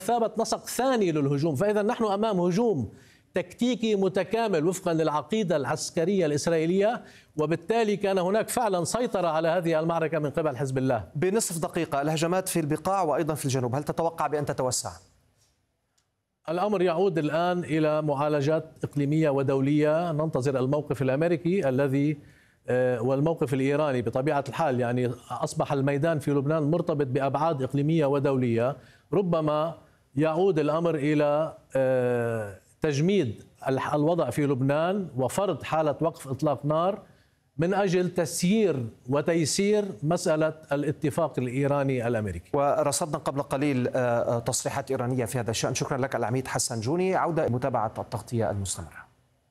ثابت نسق ثاني للهجوم. فإذا نحن أمام هجوم تكتيكي متكامل وفقا للعقيدة العسكرية الإسرائيلية، وبالتالي كان هناك فعلا سيطرة على هذه المعركة من قبل حزب الله. بنصف دقيقة، الهجمات في البقاع وأيضا في الجنوب، هل تتوقع بأن تتوسع؟ الأمر يعود الآن إلى معالجات إقليمية ودولية. ننتظر الموقف الأمريكي الذي والموقف الإيراني. بطبيعة الحال يعني أصبح الميدان في لبنان مرتبط بأبعاد إقليمية ودولية. ربما يعود الأمر إلى تجميد الوضع في لبنان وفرض حالة وقف إطلاق نار من أجل تسيير وتيسير مسألة الاتفاق الإيراني الأمريكي. ورصدنا قبل قليل تصريحات إيرانية في هذا الشأن. شكرا لك العميد حسن جوني. عودة متابعة التغطية المستمرة.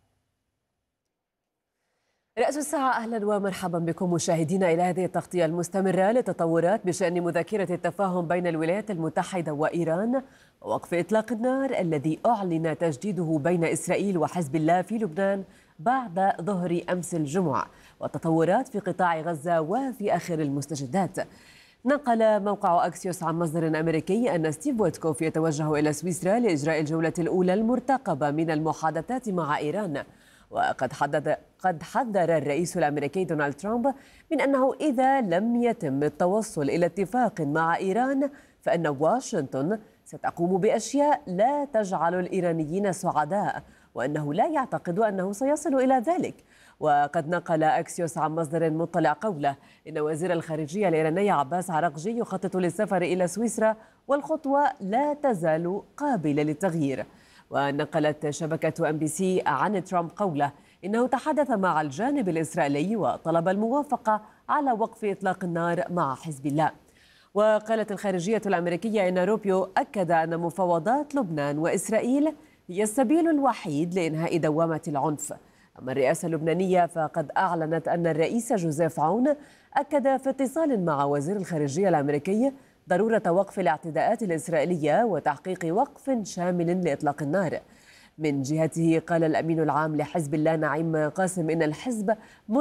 رأس الساعة، أهلا ومرحبا بكم مشاهدينا إلى هذه التغطية المستمرة لتطورات بشأن مذكرة التفاهم بين الولايات المتحدة وإيران ووقف إطلاق النار الذي أعلن تجديده بين إسرائيل وحزب الله في لبنان بعد ظهر أمس الجمعة، والتطورات في قطاع غزة وفي آخر المستجدات. نقل موقع أكسيوس عن مصدر أمريكي أن ستيف ويتكوف يتوجه إلى سويسرا لإجراء الجولة الأولى المرتقبة من المحادثات مع إيران. وقد حذر الرئيس الأمريكي دونالد ترامب من أنه إذا لم يتم التوصل إلى اتفاق مع إيران فإن واشنطن ستقوم بأشياء لا تجعل الإيرانيين سعداء، وأنه لا يعتقد أنه سيصل إلى ذلك. وقد نقل أكسيوس عن مصدر مطلع قوله إن وزير الخارجية الإيراني عباس عراقجي يخطط للسفر إلى سويسرا، والخطوة لا تزال قابلة للتغيير. ونقلت شبكة MBC عن ترامب قوله إنه تحدث مع الجانب الإسرائيلي وطلب الموافقة على وقف إطلاق النار مع حزب الله. وقالت الخارجية الأمريكية إن روبيو أكد أن مفاوضات لبنان وإسرائيل هي السبيل الوحيد لإنهاء دوامة العنف. أما الرئاسة اللبنانية فقد أعلنت أن الرئيس جوزيف عون أكد في اتصال مع وزير الخارجية الأمريكي ضرورة وقف الاعتداءات الإسرائيلية وتحقيق وقف شامل لإطلاق النار. من جهته قال الأمين العام لحزب الله نعيم قاسم إن الحزب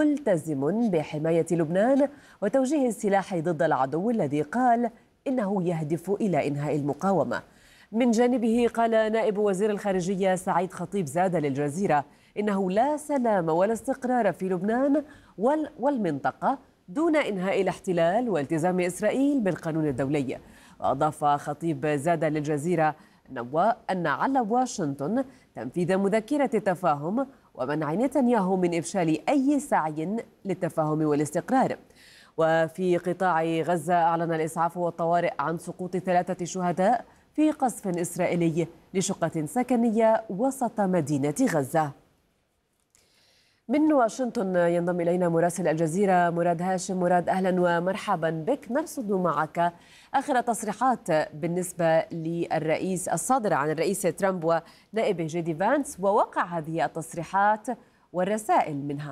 ملتزم بحماية لبنان وتوجيه السلاح ضد العدو الذي قال إنه يهدف إلى إنهاء المقاومة. من جانبه قال نائب وزير الخارجية سعيد خطيب زاد للجزيرة إنه لا سلام ولا استقرار في لبنان والمنطقة دون إنهاء الاحتلال والتزام إسرائيل بالقانون الدولي. وأضاف خطيب زاد للجزيرة أن على واشنطن تنفيذ مذكرة التفاهم ومنع نتنياهو من إفشال أي سعي للتفاهم والاستقرار. وفي قطاع غزة أعلن الإسعاف والطوارئ عن سقوط 3 شهداء في قصف إسرائيلي لشقة سكنية وسط مدينة غزة. من واشنطن ينضم إلينا مراسل الجزيرة مراد هاشم. مراد، أهلا ومرحبا بك. نرصد معك آخر تصريحات بالنسبة للرئيس الصادرة عن الرئيس ترامب ونائبه جيدي فانس ووقع هذه التصريحات والرسائل منها.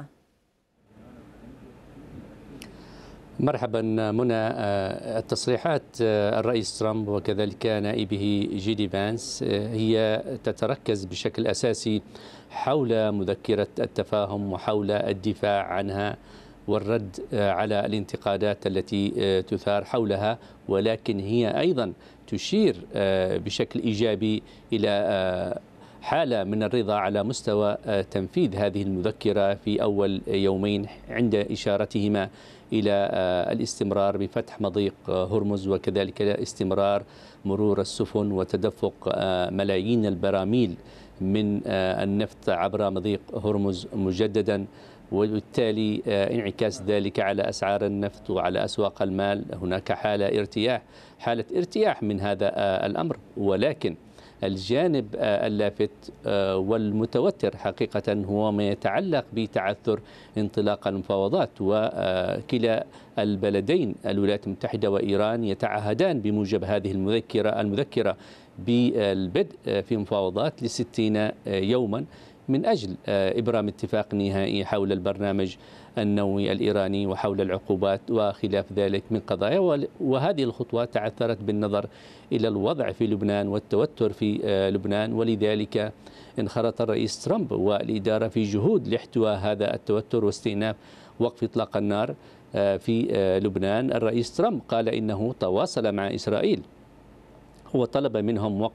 مرحبا منى. التصريحات الرئيس ترامب وكذلك نائبه جيدي فانس هي تتركز بشكل أساسي حول مذكرة التفاهم وحول الدفاع عنها والرد على الانتقادات التي تثار حولها، ولكن هي أيضا تشير بشكل إيجابي إلى حالة من الرضا على مستوى تنفيذ هذه المذكرة في أول يومين عند إشارتهما إلى الاستمرار بفتح مضيق هرمز وكذلك استمرار مرور السفن وتدفق ملايين البراميل من النفط عبر مضيق هرمز مجددا، وبالتالي انعكاس ذلك على أسعار النفط وعلى أسواق المال. هناك حالة ارتياح من هذا الأمر، ولكن الجانب اللافت والمتوتر حقيقة هو ما يتعلق بتعثر انطلاق المفاوضات، وكلا البلدين الولايات المتحدة وإيران يتعهدان بموجب هذه المذكرة بالبدء في مفاوضات ل60 يوما من أجل إبرام اتفاق نهائي حول البرنامج النووي الإيراني وحول العقوبات وخلاف ذلك من قضايا. وهذه الخطوات تعثرت بالنظر إلى الوضع في لبنان والتوتر في لبنان، ولذلك انخرط الرئيس ترامب والإدارة في جهود لاحتواء هذا التوتر واستئناف وقف إطلاق النار في لبنان. الرئيس ترامب قال إنه تواصل مع إسرائيل وطلب منهم وقف